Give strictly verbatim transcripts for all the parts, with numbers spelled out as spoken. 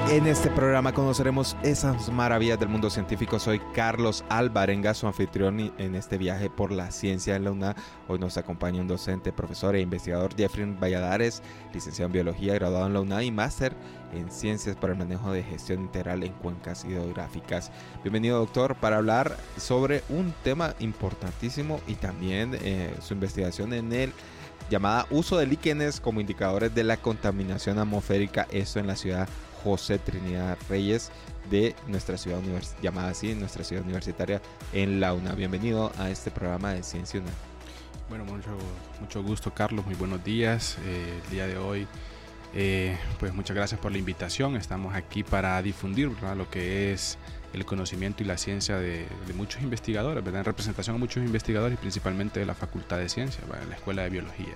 En este programa conoceremos esas maravillas del mundo científico. Soy Carlos Alvarenga, su anfitrión en este viaje por la ciencia en la UNA. Hoy nos acompaña un docente, profesor e investigador, Jeffrey Valladares, licenciado en Biología, graduado en la UNA y máster en Ciencias para el Manejo de Gestión Integral en Cuencas Hidrográficas. Bienvenido, doctor, para hablar sobre un tema importantísimo y también eh, su investigación en el llamada uso de líquenes como indicadores de la contaminación atmosférica, esto en la ciudad José Trinidad Reyes de nuestra ciudad univers- llamada así, nuestra ciudad universitaria en la UNA. Bienvenido a este programa de Ciencia UNA. Bueno, mucho, mucho gusto, Carlos, muy buenos días. Eh, el día de hoy, eh, pues muchas gracias por la invitación. Estamos aquí para difundir, ¿verdad?, lo que es el conocimiento y la ciencia de, de muchos investigadores, ¿verdad?, en representación a muchos investigadores y principalmente de la Facultad de Ciencias, ¿verdad?, en la Escuela de Biología.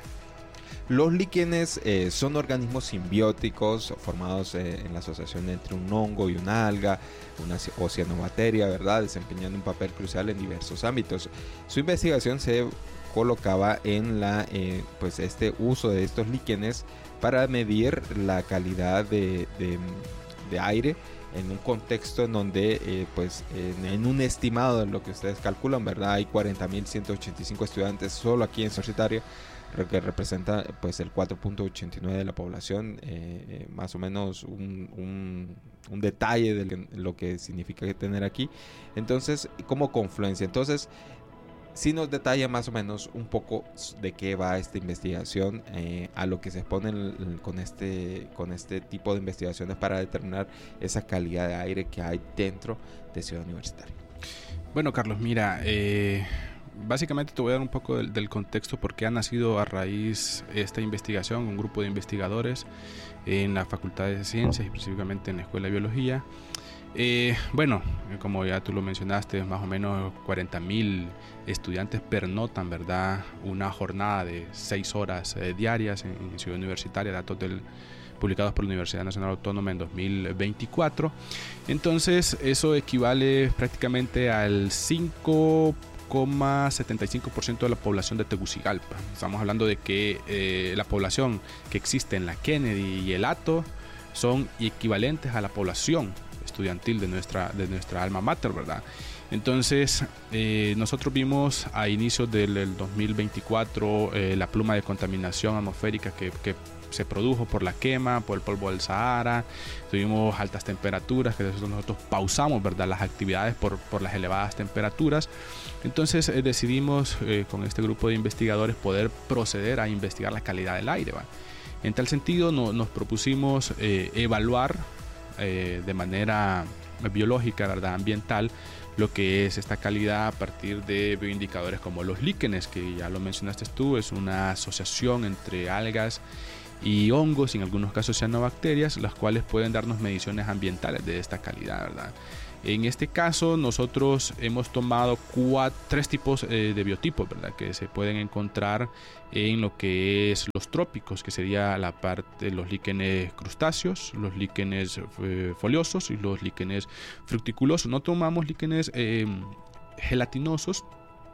Los líquenes eh, son organismos simbióticos formados eh, en la asociación entre un hongo y una alga, una oceanobacteria, ¿verdad?, desempeñando un papel crucial en diversos ámbitos. Su investigación se colocaba en la, eh, pues este uso de estos líquenes para medir la calidad de, de, de aire en un contexto en donde, eh, pues, en, en un estimado de lo que ustedes calculan, ¿verdad?, hay cuarenta mil ciento ochenta y cinco estudiantes solo aquí en Universitaria, que representa pues el cuatro punto ochenta y nueve de la población, eh, eh, más o menos un, un, un detalle de lo que significa tener aquí. Entonces, como confluencia, entonces sí nos detalla más o menos un poco de qué va esta investigación, eh, a lo que se expone el, con, este, con este tipo de investigaciones para determinar esa calidad de aire que hay dentro de Ciudad Universitaria. Bueno, Carlos, mira, eh, básicamente te voy a dar un poco del, del contexto por qué ha nacido a raíz esta investigación, un grupo de investigadores en la Facultad de Ciencias y específicamente en la Escuela de Biología. Eh, bueno, como ya tú lo mencionaste, más o menos cuarenta mil estudiantes pernotan, ¿verdad?, una jornada de seis horas eh, diarias en, en Ciudad Universitaria, datos del, publicados por la Universidad Nacional Autónoma en dos mil veinticuatro. Entonces eso equivale prácticamente al cinco coma setenta y cinco por ciento de la población de Tegucigalpa. Estamos hablando de que eh, la población que existe en la Kennedy y el Hato son equivalentes a la población estudiantil de nuestra, de nuestra alma mater, ¿verdad? Entonces, eh, nosotros vimos a inicios del, del dos mil veinticuatro eh, la pluma de contaminación atmosférica que, que se produjo por la quema, por el polvo del Sahara. Tuvimos altas temperaturas, que nosotros pausamos, ¿verdad?, las actividades por, por las elevadas temperaturas. Entonces eh, decidimos eh, con este grupo de investigadores poder proceder a investigar la calidad del aire, ¿va? En tal sentido no, nos propusimos eh, evaluar eh, de manera biológica, ¿verdad?, ambiental, lo que es esta calidad a partir de bioindicadores como los líquenes, que ya lo mencionaste tú, es una asociación entre algas y hongos, y en algunos casos cianobacterias, las cuales pueden darnos mediciones ambientales de esta calidad, ¿verdad? En este caso nosotros hemos tomado cuatro, tres tipos eh, de biotipos, ¿verdad?, que se pueden encontrar en lo que es los trópicos, que sería la parte de los líquenes crustáceos, los líquenes eh, foliosos y los líquenes fructiculosos. No tomamos líquenes eh, gelatinosos,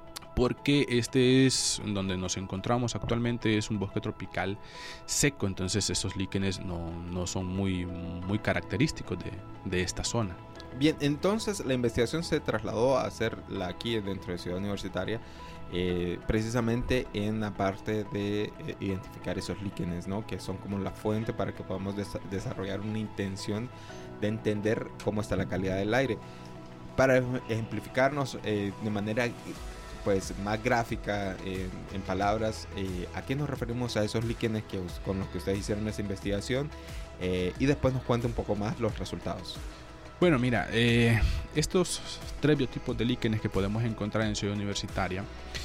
porque este es donde nos encontramos actualmente, es un bosque tropical seco, entonces esos líquenes no, no son muy, muy característicos de, de esta zona. Bien, entonces la investigación se trasladó a hacerla aquí dentro de Ciudad Universitaria, eh, precisamente en la parte de eh, identificar esos líquenes, ¿no?, que son como la fuente para que podamos des- desarrollar una intención de entender cómo está la calidad del aire. Para ejemplificarnos eh, de manera pues más gráfica, eh, en palabras, eh, ¿a qué nos referimos a esos líquenes que, con los que ustedes hicieron esa investigación? Eh, y después nos cuenta un poco más los resultados. Bueno, mira, eh, estos tres biotipos de líquenes que podemos encontrar en Ciudad Universitaria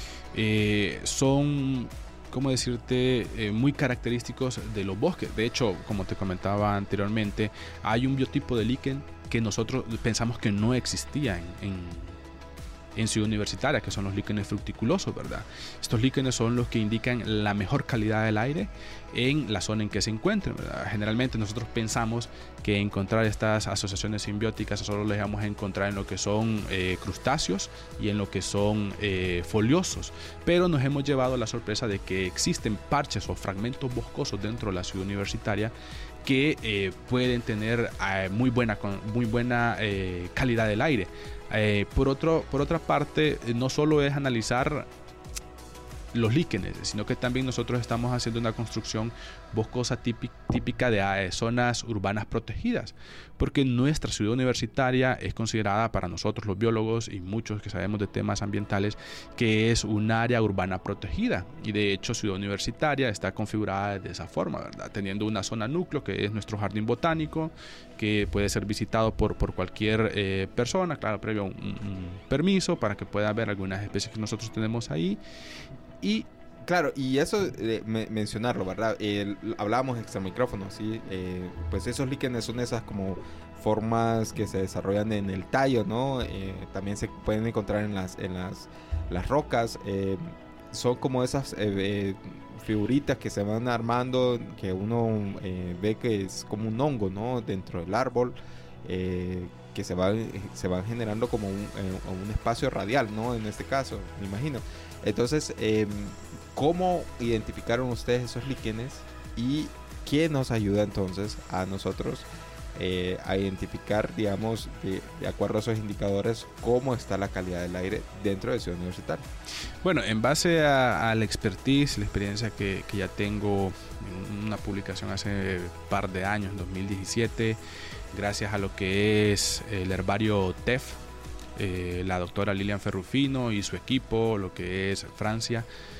eh, son, ¿cómo decirte?, eh, muy característicos de los bosques. De hecho, como te comentaba anteriormente, hay un biotipo de líquen que nosotros pensamos que no existía en, en en Ciudad Universitaria, que son los líquenes fructiculosos, ¿verdad? Estos líquenes son los que indican la mejor calidad del aire en la zona en que se encuentren, ¿verdad? Generalmente nosotros pensamos que encontrar estas asociaciones simbióticas solo las vamos a encontrar en lo que son eh, crustáceos y en lo que son eh, foliosos, pero nos hemos llevado la sorpresa de que existen parches o fragmentos boscosos dentro de la Ciudad Universitaria que eh, pueden tener eh, muy buena, muy buena eh, calidad del aire. Eh, por, otro, por otra parte, no solo es analizar los líquenes, sino que también nosotros estamos haciendo una construcción boscosa típica, típica de eh, zonas urbanas protegidas, porque nuestra ciudad universitaria es considerada para nosotros los biólogos y muchos que sabemos de temas ambientales que es un área urbana protegida, y de hecho Ciudad Universitaria está configurada de esa forma, ¿verdad? Teniendo una zona núcleo que es nuestro jardín botánico, que puede ser visitado por, por cualquier eh, persona, claro, previo a un, un permiso para que pueda ver algunas especies que nosotros tenemos ahí. Y claro, y eso eh, me, mencionarlo, ¿verdad? Eh, hablábamos extra micrófono, ¿sí? Eh, pues esos líquenes son esas como formas que se desarrollan en el tallo, ¿no? Eh, también se pueden encontrar en las, en las, las rocas. Eh, son como esas eh, eh, figuritas que se van armando, que uno eh, ve que es como un hongo, ¿no? Dentro del árbol, eh, que se van, se van generando como un, eh, un espacio radial, ¿no? En este caso, me imagino. Entonces, eh, ¿cómo identificaron ustedes esos líquenes y qué nos ayuda entonces a nosotros eh, a identificar, digamos, de, de acuerdo a esos indicadores, cómo está la calidad del aire dentro de Ciudad Universitaria? Bueno, en base a, a la expertise, la experiencia que, que ya tengo en una publicación hace un par de años, en dos mil diecisiete, gracias a lo que es el herbario T E F, Eh, la doctora Lilian Ferrufino y su equipo, lo que es Francia,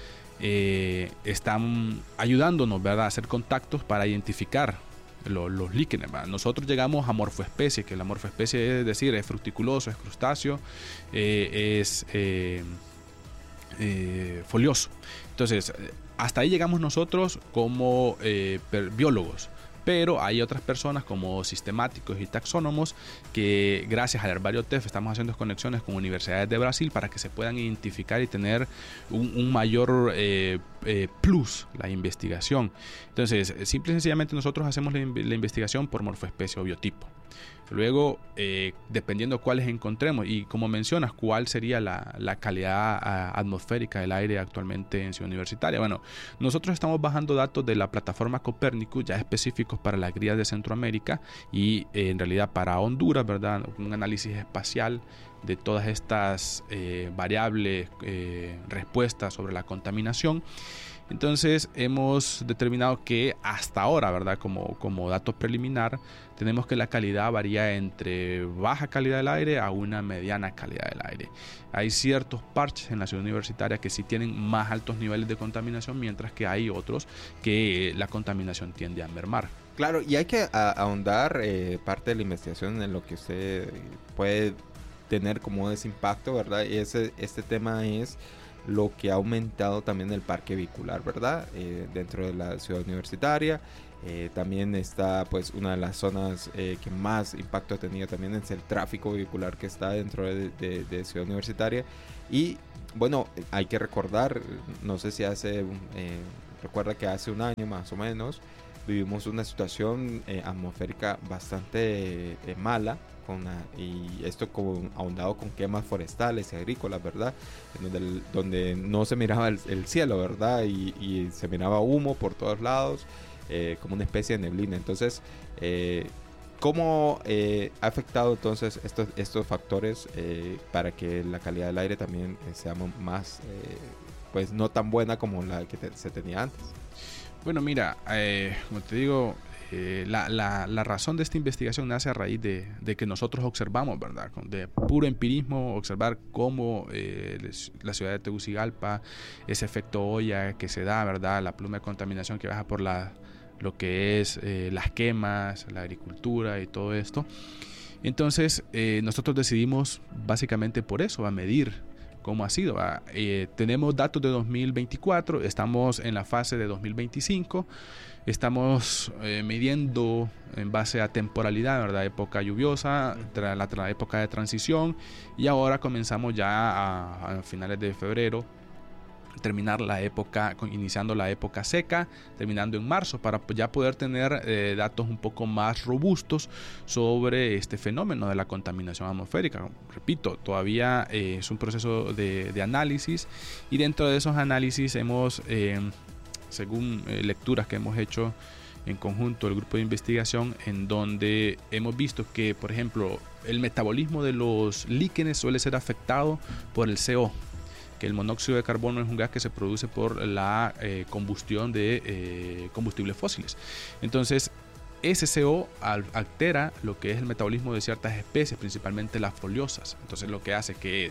eh, están ayudándonos, ¿verdad?, a hacer contactos para identificar lo, los líquenes, ¿verdad? Nosotros llegamos a morfoespecie, que la morfoespecie es decir, es fructiculoso, es crustáceo, eh, es eh, eh, folioso. Entonces, hasta ahí llegamos nosotros como eh, biólogos. Pero hay otras personas como sistemáticos y taxónomos que gracias al herbario T E F estamos haciendo conexiones con universidades de Brasil para que se puedan identificar y tener un, un mayor eh, eh, plus la investigación. Entonces, simple y sencillamente nosotros hacemos la, la investigación por morfoespecie o biotipo. Luego, eh, dependiendo cuáles encontremos y como mencionas, cuál sería la, la calidad a, atmosférica del aire actualmente en Ciudad Universitaria. Bueno, nosotros estamos bajando datos de la plataforma Copernicus ya específicos para las grías de Centroamérica y eh, en realidad para Honduras, ¿verdad? Un análisis espacial de todas estas eh, variables, eh, respuestas sobre la contaminación. Entonces hemos determinado que hasta ahora, ¿verdad?, como, como dato preliminar, tenemos que la calidad varía entre baja calidad del aire a una mediana calidad del aire. Hay ciertos parches en la ciudad universitaria que sí tienen más altos niveles de contaminación, mientras que hay otros que la contaminación tiende a mermar. Claro, y hay que a, ahondar eh, parte de la investigación en lo que usted puede tener como ese impacto, ¿verdad? Y ese, este tema es lo que ha aumentado también el parque vehicular, ¿verdad? Eh, dentro de la ciudad universitaria. Eh, también está, pues, una de las zonas eh, que más impacto ha tenido también es el tráfico vehicular que está dentro de, de, de ciudad universitaria. Y bueno, hay que recordar, no sé si hace, eh, recuerda que hace un año más o menos vivimos una situación eh, atmosférica bastante eh, mala. Con una, y esto con, ahondado con quemas forestales y agrícolas, ¿verdad? En donde, donde no se miraba el, el cielo, ¿verdad? Y, y se miraba humo por todos lados, eh, como una especie de neblina. Entonces, eh, ¿cómo eh, ha afectado entonces estos, estos factores eh, para que la calidad del aire también eh, sea más, eh, pues no tan buena como la que te, se tenía antes? Bueno, mira, eh, como te digo, Eh, la, la, la razón de esta investigación nace a raíz de, de que nosotros observamos, ¿verdad? De puro empirismo, observar cómo eh, la ciudad de Tegucigalpa, ese efecto olla que se da, ¿verdad? La pluma de contaminación que baja por la, lo que es eh, las quemas, la agricultura y todo esto. Entonces, eh, nosotros decidimos básicamente por eso, a medir cómo ha sido. Eh, tenemos datos de dos mil veinticuatro, estamos en la fase de dos mil veinticinco, estamos eh, midiendo en base a temporalidad, ¿verdad? Época lluviosa, tra la, la época de transición, y ahora comenzamos ya a, a finales de febrero, terminar la época, iniciando la época seca, terminando en marzo, para ya poder tener eh, datos un poco más robustos sobre este fenómeno de la contaminación atmosférica. Repito, todavía eh, es un proceso de, de análisis, y dentro de esos análisis hemos, eh, según eh, lecturas que hemos hecho en conjunto el grupo de investigación, en donde hemos visto que, por ejemplo, el metabolismo de los líquenes suele ser afectado por el C O, que el monóxido de carbono es un gas que se produce por la eh, combustión de eh, combustibles fósiles. Entonces, ese C O altera lo que es el metabolismo de ciertas especies, principalmente las foliosas. Entonces, lo que hace que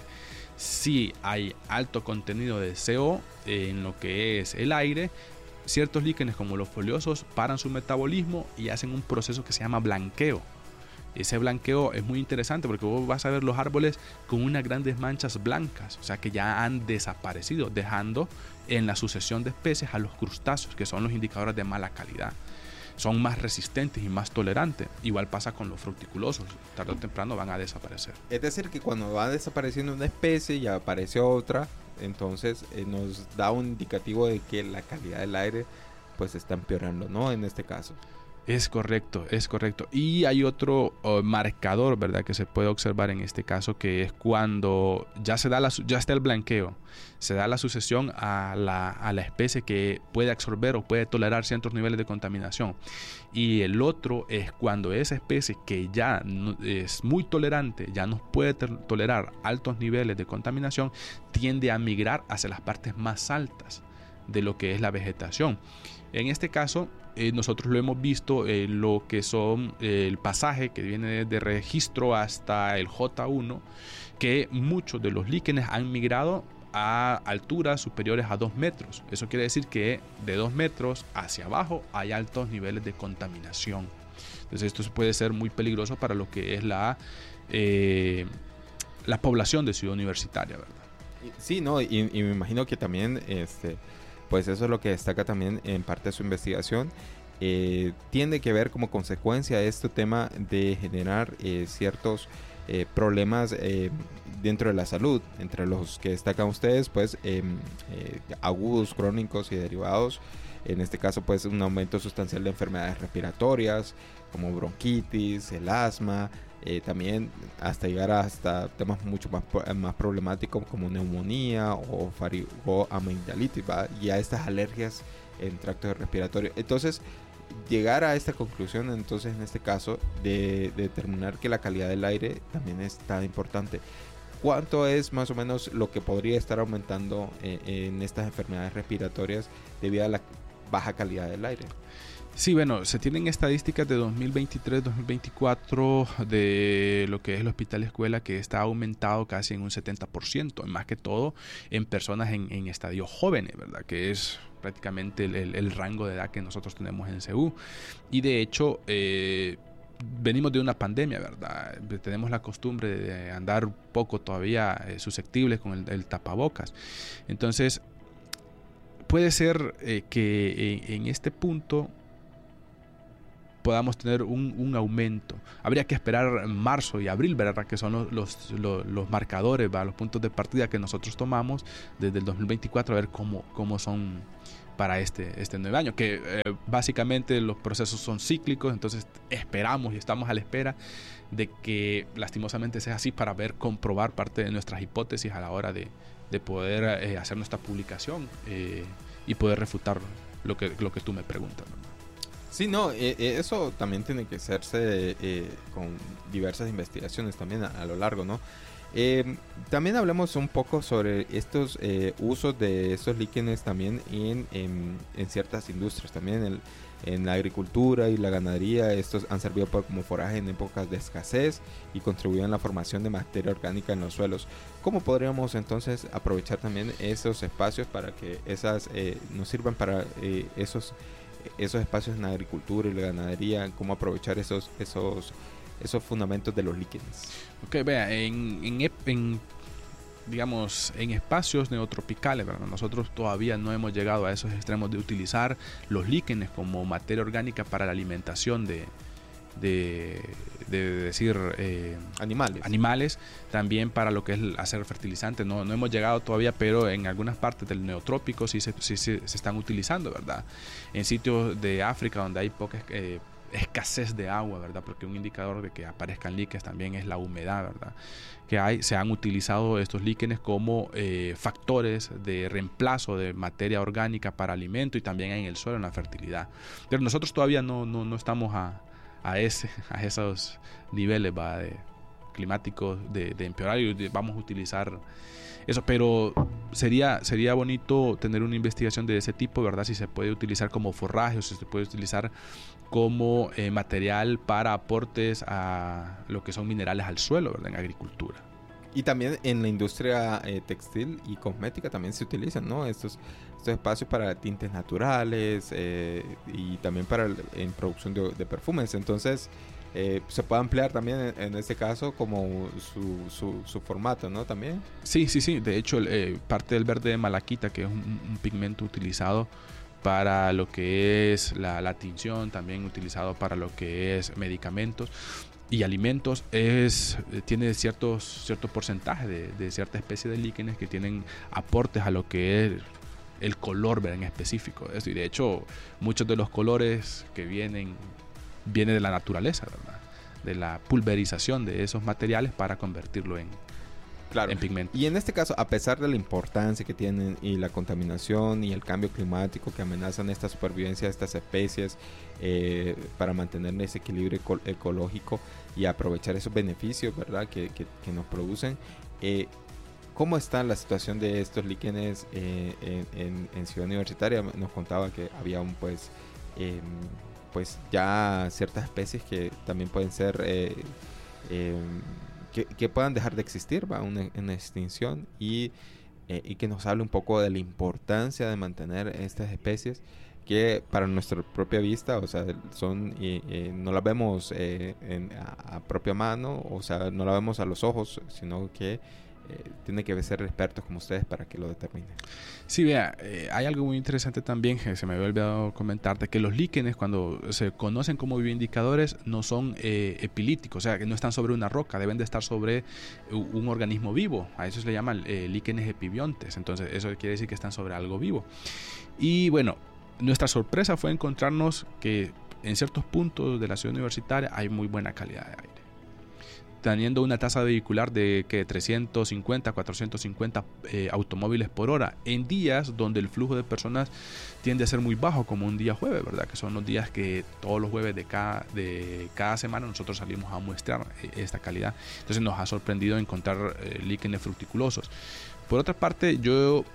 si hay alto contenido de C O en lo que es el aire, ciertos líquenes como los foliosos paran su metabolismo y hacen un proceso que se llama blanqueo. Ese blanqueo es muy interesante porque vos vas a ver los árboles con unas grandes manchas blancas, o sea que ya han desaparecido, dejando en la sucesión de especies a los crustáceos, que son los indicadores de mala calidad. Son más resistentes y más tolerantes. Igual pasa con los fruticulosos, tarde o temprano van a desaparecer. Es decir, que cuando va desapareciendo una especie y aparece otra, entonces eh, nos da un indicativo de que la calidad del aire pues está empeorando, ¿no? En este caso. Es correcto, es correcto. Y hay otro uh, marcador, ¿verdad?, que se puede observar en este caso, que es cuando ya se da la, ya está el blanqueo, se da la sucesión a la, a la especie que puede absorber o puede tolerar ciertos niveles de contaminación. Y el otro es cuando esa especie que ya no, es muy tolerante, ya no puede tolerar altos niveles de contaminación, tiende a migrar hacia las partes más altas de lo que es la vegetación. En este caso, eh, nosotros lo hemos visto en eh, lo que son eh, el pasaje que viene de registro hasta el J uno, que muchos de los líquenes han migrado a alturas superiores a dos metros. Eso quiere decir que de dos metros hacia abajo hay altos niveles de contaminación. Entonces esto puede ser muy peligroso para lo que es la, eh, la población de Ciudad Universitaria, ¿verdad? Sí, no, y, y me imagino que también este pues eso es lo que destaca también en parte de su investigación. Eh, tiene que ver como consecuencia este tema de generar eh, ciertos eh, problemas eh, dentro de la salud, entre los que destacan ustedes, pues eh, eh, agudos, crónicos y derivados. En este caso, pues un aumento sustancial de enfermedades respiratorias como bronquitis, el asma, eh, también hasta llegar hasta temas mucho más, más problemáticos como neumonía o faringoamigdalitis, ¿va? Y a estas alergias en tracto respiratorio. Entonces, llegar a esta conclusión, entonces en este caso, de, de determinar que la calidad del aire también está importante. ¿Cuánto es más o menos lo que podría estar aumentando eh, en estas enfermedades respiratorias debido a la baja calidad del aire? Sí, bueno, se tienen estadísticas de dos mil veintitrés dos mil veinticuatro de lo que es el hospital escuela, que está aumentado casi en un setenta por ciento, más que todo en personas en, en estadios jóvenes, ¿verdad? Que es prácticamente el, el, el rango de edad que nosotros tenemos en C U. Y de hecho, eh, venimos de una pandemia, ¿verdad? Tenemos la costumbre de andar un poco todavía eh, susceptibles con el, el tapabocas. Entonces, puede ser eh, que en, en este punto podamos tener un, un aumento. Habría que esperar marzo y abril, ¿verdad?, que son los, los, los, los marcadores, ¿verdad?, los puntos de partida que nosotros tomamos desde el dos mil veinticuatro, a ver cómo, cómo son para este, este nuevo año, que eh, básicamente los procesos son cíclicos, entonces esperamos y estamos a la espera de que lastimosamente sea así para ver, comprobar parte de nuestras hipótesis a la hora de, de poder eh, hacer nuestra publicación eh, y poder refutar lo que, lo que tú me preguntas, ¿verdad? Sí, no, eh, eso también tiene que hacerse eh, con diversas investigaciones también a, a lo largo, ¿no? Eh, también hablemos un poco sobre estos eh, usos de estos líquenes también en, en, en ciertas industrias, también en, en la agricultura y la ganadería. Estos han servido por, como foraje en épocas de escasez y contribuyen a la formación de materia orgánica en los suelos. ¿Cómo podríamos entonces aprovechar también esos espacios para que esas eh, nos sirvan para eh, esos esos espacios en la agricultura y la ganadería? ¿Cómo aprovechar esos esos esos fundamentos de los líquenes? Ok, vea, en, en, en digamos, en espacios neotropicales, ¿verdad? Nosotros todavía no hemos llegado a esos extremos de utilizar los líquenes como materia orgánica para la alimentación de, de, de decir, eh, animales. animales, también para lo que es hacer fertilizantes. No, no hemos llegado todavía, pero en algunas partes del neotrópico sí se, sí, sí, se están utilizando, ¿verdad? En sitios de África donde hay poca eh, escasez de agua, ¿verdad? Porque un indicador de que aparezcan líquenes también es la humedad, ¿verdad? Que hay, se han utilizado estos líquenes como eh, factores de reemplazo de materia orgánica para alimento y también en el suelo, en la fertilidad. Pero nosotros todavía no, no, no estamos a, a, ese, a esos niveles, ¿va? De, climáticos de, de empeorar y de, vamos a utilizar eso, pero sería sería bonito tener una investigación de ese tipo, ¿verdad? Si se puede utilizar como forraje o si se puede utilizar como eh, material para aportes a lo que son minerales al suelo, ¿verdad? En agricultura. Y también en la industria eh, textil y cosmética también se utilizan, ¿no? Estos, estos espacios para tintes naturales eh, y también para el, en producción de, de perfumes. Entonces, Eh, se puede ampliar también en, en este caso como su, su, su formato, ¿no? También. Sí, sí, sí. De hecho, eh, parte del verde de malaquita, que es un, un pigmento utilizado para lo que es la, la tinción, también utilizado para lo que es medicamentos y alimentos, es tiene ciertos cierto porcentaje de, de cierta especie de líquenes que tienen aportes a lo que es el color, ¿verdad? En específico. Esto. Y de hecho, muchos de los colores que vienen viene de la naturaleza, ¿verdad? De la pulverización de esos materiales para convertirlo en, claro, en pigmento. Y en este caso, a pesar de la importancia que tienen y la contaminación y el cambio climático que amenazan esta supervivencia de estas especies eh, para mantener ese equilibrio eco- ecológico y aprovechar esos beneficios, ¿verdad? Que, que, que nos producen, eh, ¿cómo está la situación de estos líquenes eh, en, en, en Ciudad Universitaria? Nos contaba que había un pues eh, pues ya ciertas especies que también pueden ser eh, eh, que, que puedan dejar de existir, ¿va? Una, una extinción y, eh, y que nos hable un poco de la importancia de mantener estas especies que para nuestra propia vista, o sea, son y, y no las vemos eh, en, a, a propia mano, o sea, no la vemos a los ojos, sino que Eh, tiene que ser expertos como ustedes para que lo determinen. Sí, vea, eh, hay algo muy interesante también que se me había olvidado comentarte, que los líquenes cuando se conocen como bioindicadores no son eh, epilíticos, o sea, que no están sobre una roca, deben de estar sobre un organismo vivo, a eso se le llaman eh, líquenes epibiontes, entonces eso quiere decir que están sobre algo vivo. Y bueno, nuestra sorpresa fue encontrarnos que en ciertos puntos de la ciudad universitaria hay muy buena calidad de aire, teniendo una tasa vehicular de que trescientos cincuenta, cuatrocientos cincuenta eh, automóviles por hora en días donde el flujo de personas tiende a ser muy bajo, como un día jueves, ¿verdad? Que son los días que todos los jueves de cada, de cada semana nosotros salimos a muestrar eh, esta calidad. Entonces nos ha sorprendido encontrar eh, líquenes fruticulosos. Por otra parte, yo,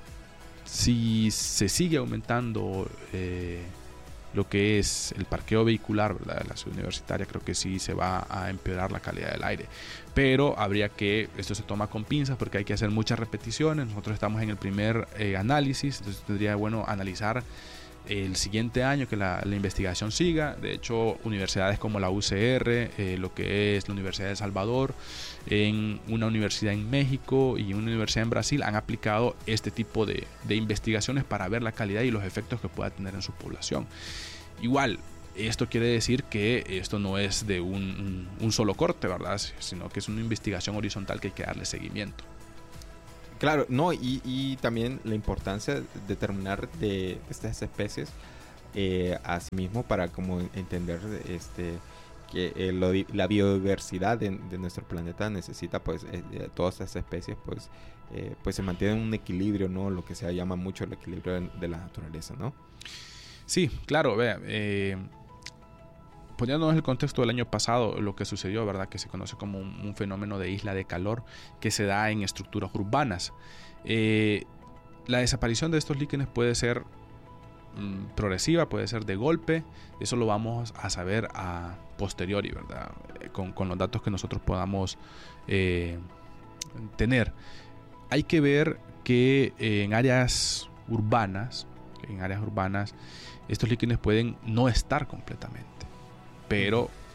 si se sigue aumentando eh, lo que es el parqueo vehicular, ¿verdad? De la ciudad universitaria, creo que sí se va a empeorar la calidad del aire, pero habría que, esto se toma con pinzas porque hay que hacer muchas repeticiones. Nosotros estamos en el primer eh, análisis, entonces tendría bueno analizar el siguiente año que la, la investigación siga. De hecho, universidades como la U C R, eh, lo que es la Universidad de El Salvador, en una universidad en México y una universidad en Brasil han aplicado este tipo de, de investigaciones para ver la calidad y los efectos que pueda tener en su población. Igual, esto quiere decir que esto no es de un, un, un solo corte, ¿verdad? Sino que es una investigación horizontal que hay que darle seguimiento. Claro, no, y, y también la importancia de determinar de estas especies eh, asimismo para como entender este que eh, lo, la biodiversidad de, de nuestro planeta necesita pues eh, todas estas especies pues eh, pues se mantiene un equilibrio, ¿no? Lo que se llama mucho el equilibrio de, de la naturaleza, ¿no? Sí, claro, vea, eh, poniéndonos en el contexto del año pasado, lo que sucedió, ¿verdad? Que se conoce como un, un fenómeno de isla de calor que se da en estructuras urbanas. Eh, la desaparición de estos líquenes puede ser mmm, progresiva, puede ser de golpe. Eso lo vamos a saber a posteriori, ¿verdad? Con, con los datos que nosotros podamos eh, tener. Hay que ver que eh, en áreas urbanas, en áreas urbanas, estos líquenes pueden no estar completamente, pero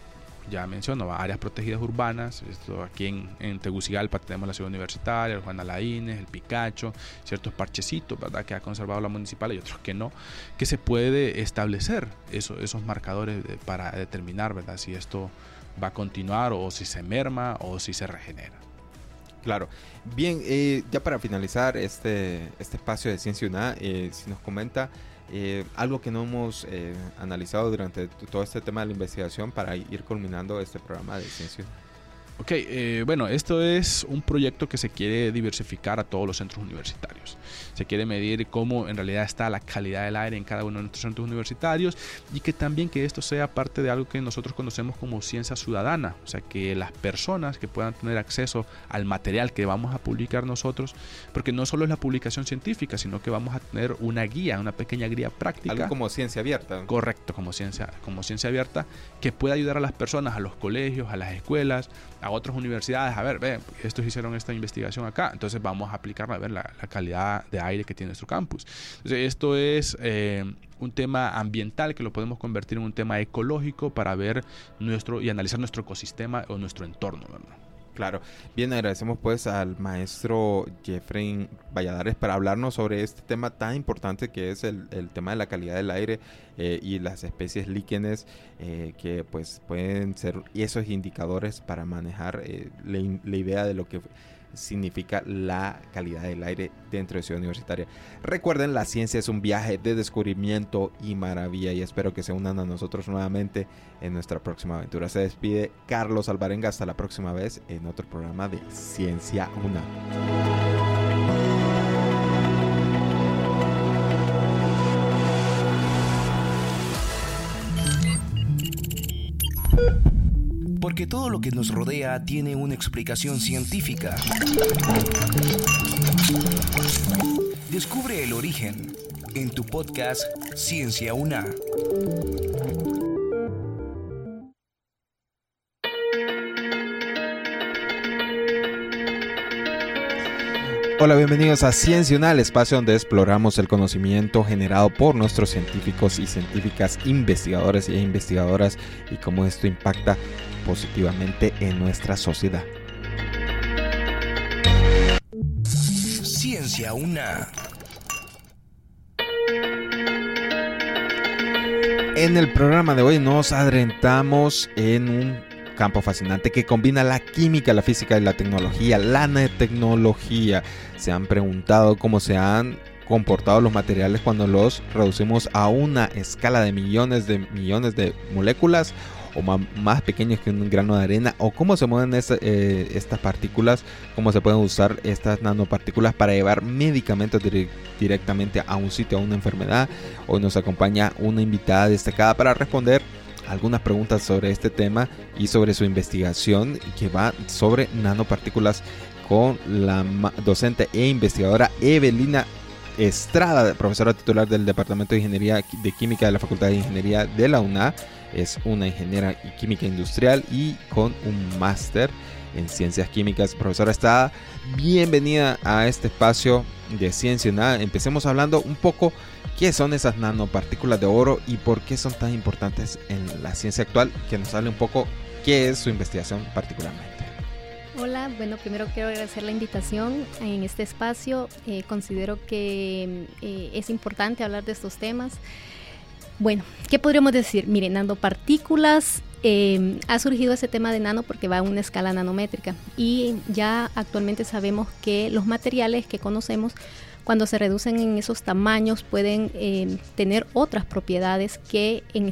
ya menciono, áreas protegidas urbanas. Esto aquí en, en Tegucigalpa tenemos la Ciudad Universitaria, el Juan Alaínez, el Picacho, ciertos parchecitos, ¿verdad?, que ha conservado la municipal y otros que no, que se puede establecer eso, esos marcadores de, para determinar, ¿verdad?, si esto va a continuar o si se merma o si se regenera. Claro. Bien, eh, ya para finalizar este, este espacio de Ciencia UNA, eh, si nos comenta eh, algo que no hemos eh, analizado durante todo este tema de la investigación para ir culminando este programa de Ciencia UNA. Ok, eh, bueno, esto es un proyecto que se quiere diversificar a todos los centros universitarios. Se quiere medir cómo en realidad está la calidad del aire en cada uno de nuestros centros universitarios y que también que esto sea parte de algo que nosotros conocemos como ciencia ciudadana. O sea, que las personas que puedan tener acceso al material que vamos a publicar nosotros, porque no solo es la publicación científica, sino que vamos a tener una guía, una pequeña guía práctica. Algo como ciencia abierta. Correcto, como ciencia, como ciencia abierta, que pueda ayudar a las personas, a los colegios, a las escuelas, a otras universidades, a ver, ve, estos hicieron esta investigación acá, entonces vamos a aplicarla a ver la, la calidad de aire que tiene nuestro campus. Entonces, esto es eh, un tema ambiental que lo podemos convertir en un tema ecológico para ver nuestro y analizar nuestro ecosistema o nuestro entorno, ¿verdad? Claro. Bien, agradecemos pues al maestro Jeffrey Valladares para hablarnos sobre este tema tan importante que es el, el tema de la calidad del aire eh, y las especies líquenes eh, que pues pueden ser esos indicadores para manejar eh, la, la idea de lo que significa la calidad del aire dentro de Ciudad Universitaria. Recuerden, la ciencia es un viaje de descubrimiento y maravilla y espero que se unan a nosotros nuevamente en nuestra próxima aventura. Se despide Carlos Alvarenga, hasta la próxima vez en otro programa de Ciencia UNA. Porque todo lo que nos rodea tiene una explicación científica. Descubre el origen en tu podcast Ciencia UNA. Hola, bienvenidos a Ciencia UNA, el espacio donde exploramos el conocimiento generado por nuestros científicos y científicas, investigadores e investigadoras y cómo esto impacta positivamente en nuestra sociedad. Ciencia UNA. En el programa de hoy nos adentramos en un campo fascinante que combina la química, la física y la tecnología, la nanotecnología. Se han preguntado cómo se han comportado los materiales cuando los reducimos a una escala de millones de millones de moléculas o más pequeños que un grano de arena, o cómo se mueven esta, eh, estas partículas, cómo se pueden usar estas nanopartículas para llevar medicamentos dire- directamente a un sitio, a una enfermedad. Hoy nos acompaña una invitada destacada para responder algunas preguntas sobre este tema y sobre su investigación que va sobre nanopartículas con la docente e investigadora Evelina Estrada, profesora titular del Departamento de Ingeniería de Química de la Facultad de Ingeniería de la UNA. Es una ingeniera química industrial y con un máster en ciencias químicas. Profesora Estrada, bienvenida a este espacio de Ciencia UNA. Empecemos hablando un poco qué son esas nanopartículas de oro y por qué son tan importantes en la ciencia actual, que nos hable un poco qué es su investigación particularmente. Hola, bueno, primero quiero agradecer la invitación en este espacio. Eh, considero que eh, es importante hablar de estos temas. Bueno, ¿qué podríamos decir? Miren, nanopartículas, eh, ha surgido ese tema de nano porque va a una escala nanométrica y ya actualmente sabemos que los materiales que conocemos, cuando se reducen en esos tamaños, pueden eh, tener otras propiedades que en